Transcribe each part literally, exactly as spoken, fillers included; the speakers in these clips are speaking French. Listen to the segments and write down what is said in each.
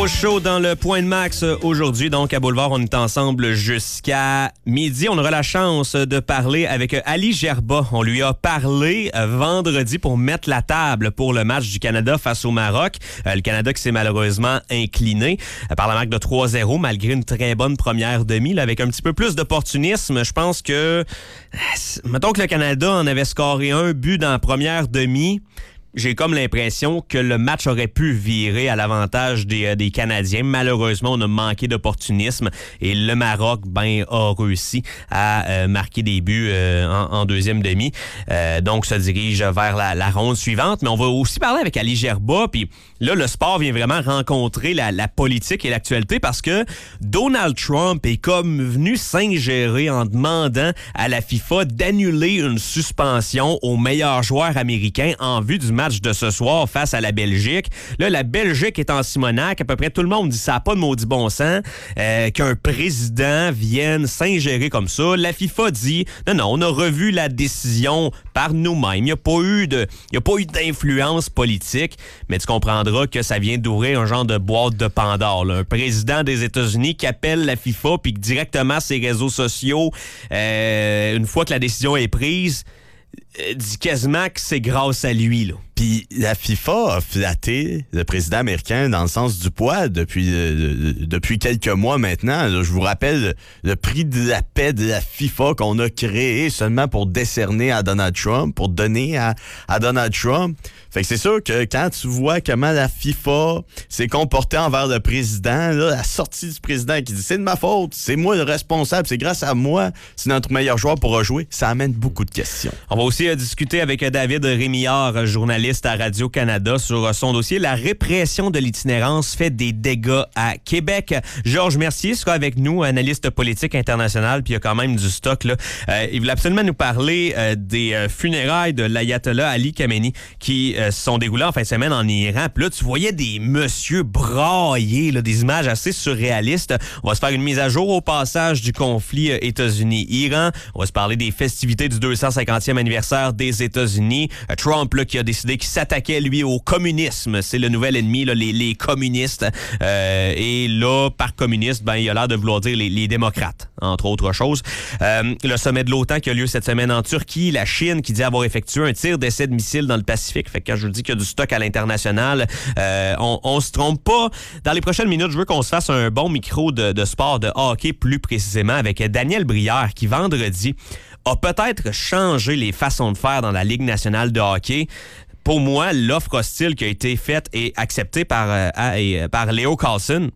Gros show dans le Point de Max aujourd'hui. Donc, à Boulevard, on est ensemble jusqu'à midi. On aura la chance de parler avec Ali Gerba. On lui a parlé vendredi pour mettre la table pour le match du Canada face au Maroc. Le Canada qui s'est malheureusement incliné par la marque de trois zéro, malgré une très bonne première demi. Là, avec un petit peu plus d'opportunisme, je pense que... Mettons que le Canada en avait scoré un but dans la première demi. J'ai comme l'impression que le match aurait pu virer à l'avantage des, euh, des Canadiens. Malheureusement, on a manqué d'opportunisme et le Maroc ben, a réussi à euh, marquer des buts euh, en, en deuxième demi. Euh, donc, se dirige vers la, la ronde suivante. Mais on va aussi parler avec Ali Gerba. Puis là, le sport vient vraiment rencontrer la, la politique et l'actualité parce que Donald Trump est comme venu s'ingérer en demandant à la FIFA d'annuler une suspension aux meilleurs joueurs américains en vue du match de ce soir face à la Belgique. Là, la Belgique est en Simonac. À peu près tout le monde dit ça n'a pas de maudit bon sens euh, qu'un président vienne s'ingérer comme ça. La FIFA dit non, non, on a revu la décision par nous-mêmes. Il n'y a pas eu de, il n'y a pas eu d'influence politique, mais tu comprendras que ça vient d'ouvrir un genre de boîte de Pandore. Là. Un président des États-Unis qui appelle la FIFA puis que directement ses réseaux sociaux, euh, une fois que la décision est prise, dit quasiment que c'est grâce à lui, là. Puis la FIFA a flatté le président américain dans le sens du poil depuis, euh, depuis quelques mois maintenant. Je vous rappelle le prix de la paix de la FIFA qu'on a créé seulement pour décerner à Donald Trump, pour donner à, à Donald Trump. Fait que c'est sûr que quand tu vois comment la FIFA s'est comportée envers le président, là, la sortie du président qui dit « c'est de ma faute, c'est moi le responsable, c'est grâce à moi, c'est notre meilleur joueur pour rejouer », ça amène beaucoup de questions. On va aussi euh, discuter avec David Rémillard, journaliste à Radio-Canada, sur son dossier « La répression de l'itinérance fait des dégâts à Québec ». Georges Mercier sera avec nous, analyste politique international, puis il y a quand même du stock, là. Euh, il voulait absolument nous parler euh, des euh, funérailles de l'ayatollah Ali Khamenei qui euh, se sont déroulées en fin de semaine en Iran. Puis là, tu voyais des messieurs brailler, là, des images assez surréalistes. On va se faire une mise à jour au passage du conflit euh, États-Unis-Iran. On va se parler des festivités du deux cent cinquantième anniversaire des États-Unis. Euh, Trump, là, qui a décidé qu'il s'attaquait, lui, au communisme. C'est le nouvel ennemi, là, les, les communistes. Euh, et là, par communiste, ben, il a l'air de vouloir dire les, les démocrates, entre autres choses. Euh, le sommet de l'OTAN qui a lieu cette semaine en Turquie. La Chine qui dit avoir effectué un tir d'essai de missile dans le Pacifique. Fait que quand je vous dis qu'il y a du stock à l'international, euh, on, on se trompe pas. Dans les prochaines minutes, je veux qu'on se fasse un bon micro de, de sport, de hockey plus précisément, avec Daniel Brière qui, vendredi, a peut-être changé les façons de faire dans la Ligue nationale de hockey. Pour moi, l'offre hostile qui a été faite et acceptée par, euh, par Leo Carlson,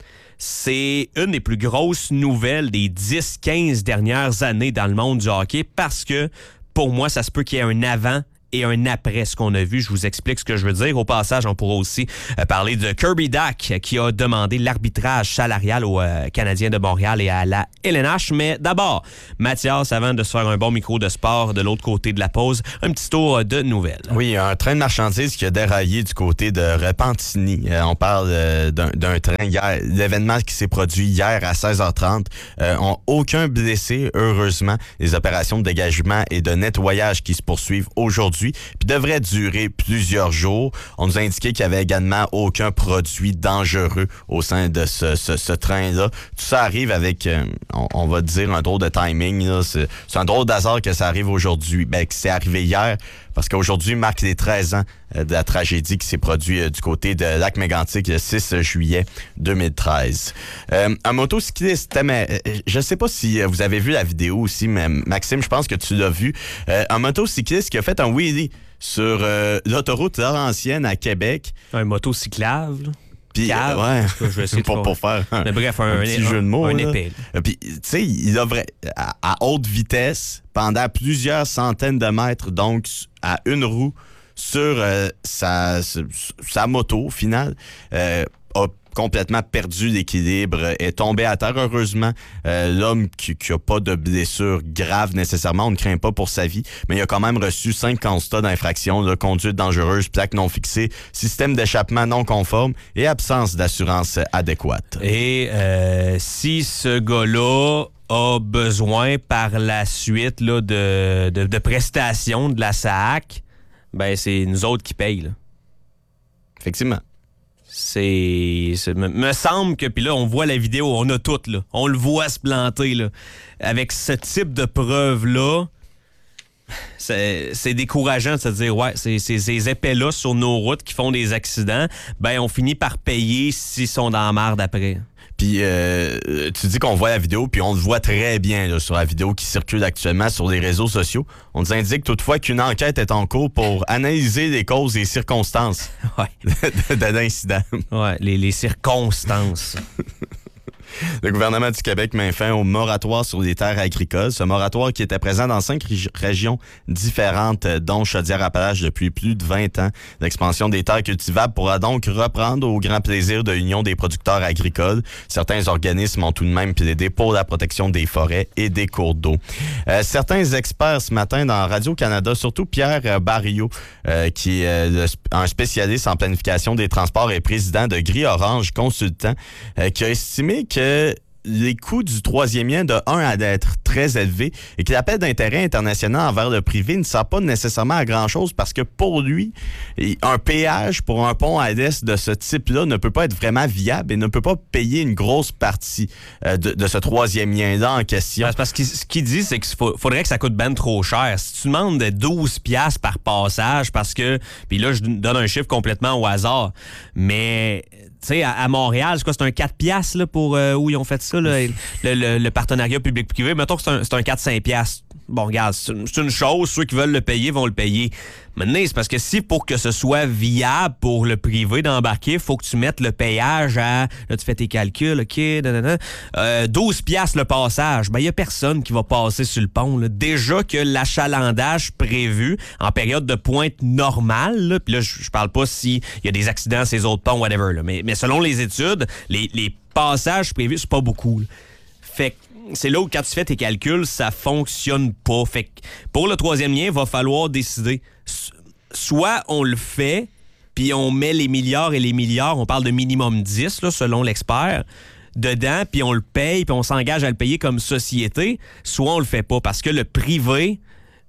c'est une des plus grosses nouvelles des dix quinze dernières années dans le monde du hockey parce que, pour moi, ça se peut qu'il y ait un avant et un après ce qu'on a vu. Je vous explique ce que je veux dire. Au passage, on pourra aussi euh, parler de Kirby Dach qui a demandé l'arbitrage salarial aux euh, Canadiens de Montréal et à la L N H. Mais d'abord, Mathias, avant de se faire un bon micro de sport de l'autre côté de la pause, un petit tour de nouvelles. Oui, un train de marchandises qui a déraillé du côté de Repentigny. Euh, on parle euh, d'un, d'un train hier. L'événement qui s'est produit hier à seize heures trente. Euh, on, aucun blessé, heureusement. Les opérations de dégagement et de nettoyage qui se poursuivent aujourd'hui puis devrait durer plusieurs jours. On nous a indiqué qu'il n'y avait également aucun produit dangereux au sein de ce, ce, ce train-là. Tout ça arrive avec, euh, on, on va dire, un drôle de timing. Là. C'est, c'est un drôle d'hasard que ça arrive aujourd'hui. Ben, que c'est arrivé hier, parce qu'aujourd'hui marque les treize ans euh, de la tragédie qui s'est produite euh, du côté de Lac-Mégantic le six juillet deux mille treize. Euh, un motocycliste, mais, euh, je ne sais pas si vous avez vu la vidéo aussi, mais Maxime, je pense que tu l'as vu. Euh, un motocycliste qui a fait un wheelie sur euh, l'autoroute Laurentienne à Québec. Un motocyclable, là. Puis, Cave, ouais, je vais essayer de pour, pour faire un, mais bref, un, un petit un, jeu de mots. Un, un là. épée. Puis, tu sais, il a vrai, à, à haute vitesse, pendant plusieurs centaines de mètres, donc à une roue, sur euh, sa, sa, sa moto, au final, euh, a complètement perdu l'équilibre, est tombé à terre. Heureusement, euh, l'homme qui n'a pas de blessure grave nécessairement, on ne craint pas pour sa vie, mais il a quand même reçu cinq constats d'infraction, là, conduite dangereuse, plaque non fixée, système d'échappement non conforme et absence d'assurance adéquate. Et euh, si ce gars-là a besoin par la suite là, de, de, de prestations de la S A C, ben c'est nous autres qui payent. Là. Effectivement. C'est, c'est me, me semble que, puis là, on voit la vidéo, on a tout, là. On le voit se planter, là. Avec ce type de preuves-là, c'est, c'est décourageant de se dire, ouais, c'est, c'est ces épais-là sur nos routes qui font des accidents, ben on finit par payer s'ils sont dans la merde après. Puis euh, tu dis qu'on voit la vidéo, puis on le voit très bien là, sur la vidéo qui circule actuellement sur les réseaux sociaux. On nous indique toutefois qu'une enquête est en cours pour analyser les causes et circonstances ouais. de, de l'incident. Ouais, les, les circonstances. Le gouvernement du Québec met fin au moratoire sur les terres agricoles. Ce moratoire qui était présent dans cinq rég- régions différentes, dont Chaudière-Appalaches depuis plus de vingt ans. L'expansion des terres cultivables pourra donc reprendre au grand plaisir de l'Union des producteurs agricoles. Certains organismes ont tout de même plaidé pour la protection des forêts et des cours d'eau. Euh, certains experts ce matin dans Radio-Canada, surtout Pierre Barriot, euh, qui est le, un spécialiste en planification des transports et président de Gris Orange Consultant, euh, qui a estimé que les coûts du troisième lien de un à d'être très élevés et que l'appel d'intérêt international envers le privé ne sert pas nécessairement à grand-chose parce que pour lui, un péage pour un pont à l'est de ce type-là ne peut pas être vraiment viable et ne peut pas payer une grosse partie euh, de, de ce troisième lien-là en question. Parce que ce qu'il dit, c'est qu'il faudrait que ça coûte ben trop cher. Si tu demandes douze piastres par passage parce que... Puis là, je donne un chiffre complètement au hasard, mais... Tu sais, à, à Montréal, c'est quoi? C'est un quatre piastres là, pour euh, où ils ont fait ça, là, le, le, le partenariat public-privé. Mettons que c'est un, c'est un quatre cinq piastres. Bon, regarde, c'est une, c'est une chose. Ceux qui veulent le payer vont le payer. Maintenant, c'est parce que si pour que ce soit viable pour le privé d'embarquer, il faut que tu mettes le payage à... Là, tu fais tes calculs, OK, nanana, euh, douze piastres le passage. Ben, il n'y a personne qui va passer sur le pont. Là. Déjà que l'achalandage prévu en période de pointe normale, puis là, je, je parle pas s'il y a des accidents à ces autres ponts, whatever, là, mais, mais selon les études, les, les passages prévus, c'est pas beaucoup. Là. Fait que c'est là où, quand tu fais tes calculs, ça fonctionne pas. Fait que pour le troisième lien, il va falloir décider. Soit on le fait, puis on met les milliards et les milliards, on parle de minimum dix, là, selon l'expert, dedans, puis on le paye, puis on s'engage à le payer comme société, soit on le fait pas, parce que le privé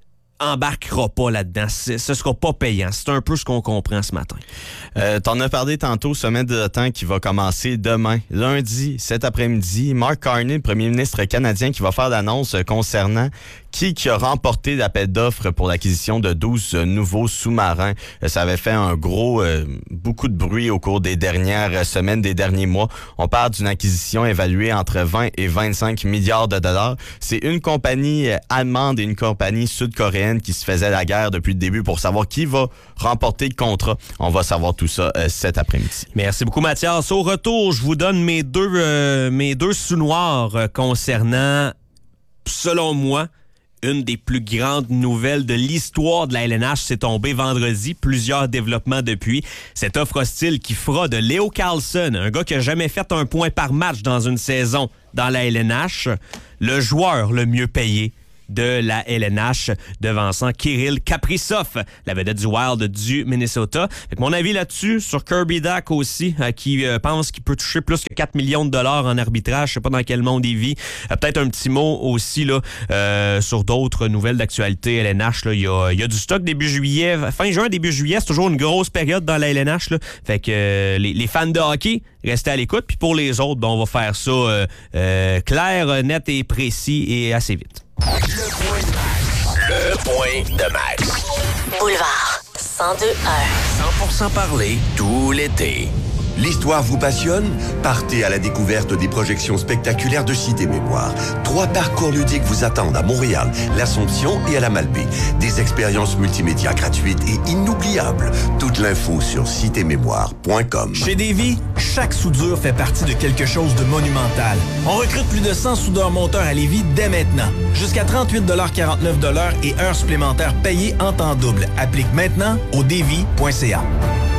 embarquera pas là-dedans. C'est, ce sera pas payant. C'est un peu ce qu'on comprend ce matin. Euh, t'en as parlé tantôt, sommet de l'OTAN qui va commencer demain, lundi, cet après-midi. Mark Carney, le premier ministre canadien, qui va faire l'annonce concernant qui, qui a remporté l'appel d'offres pour l'acquisition de douze nouveaux sous-marins. Ça avait fait un gros, euh, beaucoup de bruit au cours des dernières semaines, des derniers mois. On parle d'une acquisition évaluée entre vingt et vingt-cinq milliards de dollars. C'est une compagnie allemande et une compagnie sud-coréenne qui se faisait la guerre depuis le début pour savoir qui va remporter le contrat. On va savoir tout ça euh, cet après-midi. Merci beaucoup, Mathias. Au retour, je vous donne mes deux, euh, mes deux sous-noirs euh, concernant, selon moi, une des plus grandes nouvelles de l'histoire de la L N H. C'est tombé vendredi. Plusieurs développements depuis. Cette offre hostile qui fera de Leo Carlsson, un gars qui n'a jamais fait un point par match dans une saison dans la L N H, le joueur le mieux payé de la L N H, devançant Kirill Kaprizov, la vedette du Wild du Minnesota. Fait que mon avis là-dessus, sur Kirby Dach aussi, euh, qui euh, pense qu'il peut toucher plus que quatre millions de dollars en arbitrage. Je sais pas dans quel monde il vit. Euh, peut-être un petit mot aussi là euh, sur d'autres nouvelles d'actualité L N H. Il y a, y a du stock début juillet. Fin juin, début juillet, c'est toujours une grosse période dans la L N H. Là. Fait que euh, les, les fans de hockey, restez à l'écoute. Puis pour les autres, ben, on va faire ça euh, euh, clair, net et précis et assez vite. Le point de match. Le point de match. Boulevard cent deux un. cent pour cent parler tout l'été. L'histoire vous passionne? Partez à la découverte des projections spectaculaires de Cité Mémoire. Trois parcours ludiques vous attendent à Montréal, l'Assomption et à la Malbaie. Des expériences multimédia gratuites et inoubliables. Toute l'info sur cité mémoire point com. Chez Davy, chaque soudure fait partie de quelque chose de monumental. On recrute plus de cent soudeurs monteurs à Lévis dès maintenant. Jusqu'à trente-huit quarante-neuf et heures supplémentaires payées en temps double. Applique maintenant au davy point c a.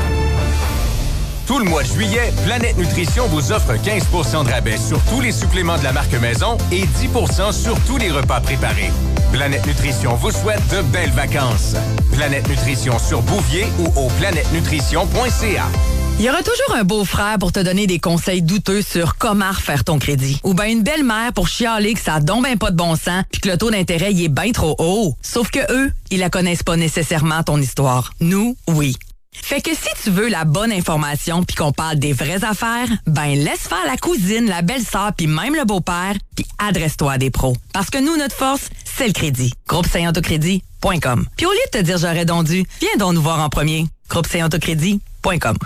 Tout le mois de juillet, Planète Nutrition vous offre quinze pour cent de rabais sur tous les suppléments de la marque Maison et dix pour cent sur tous les repas préparés. Planète Nutrition vous souhaite de belles vacances. Planète Nutrition sur Bouvier ou au planète nutrition point c a. Il y aura toujours un beau-frère pour te donner des conseils douteux sur comment refaire ton crédit. Ou bien une belle-mère pour chialer que ça a donc ben pas de bon sens puis que le taux d'intérêt il est bien trop haut. Sauf que eux, ils la connaissent pas nécessairement ton histoire. Nous, oui. Fait que si tu veux la bonne information puis qu'on parle des vraies affaires, ben laisse faire la cousine, la belle-sœur puis même le beau-père puis adresse-toi à des pros. Parce que nous, notre force, c'est le crédit. groupe saint autocrédit point com. Puis au lieu de te dire j'aurais donc dû, viens donc nous voir en premier. groupe saint autocrédit point com.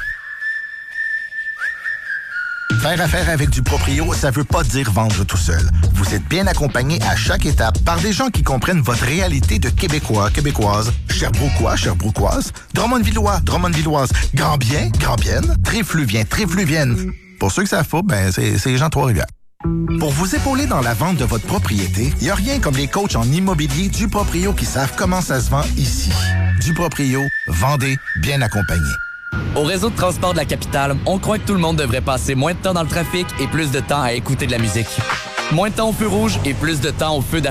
Faire affaire avec du proprio, ça veut pas dire vendre tout seul. Vous êtes bien accompagné à chaque étape par des gens qui comprennent votre réalité de Québécois, Québécoises, Sherbrookois, Sherbrookoises, Drummondvillois, Drummondvilloises, Granbiens, Grambiennes, Tréfluviens, Tréfluviennes. Pour ceux que ça faut, ben c'est, c'est les gens de Trois-Rivières. Pour vous épauler dans la vente de votre propriété, il n'y a rien comme les coachs en immobilier du Proprio qui savent comment ça se vend ici. Du Proprio, vendez bien accompagné. Au réseau de transport de la capitale, on croit que tout le monde devrait passer moins de temps dans le trafic et plus de temps à écouter de la musique. Moins de temps au feu rouge et plus de temps au feu d'arrêt.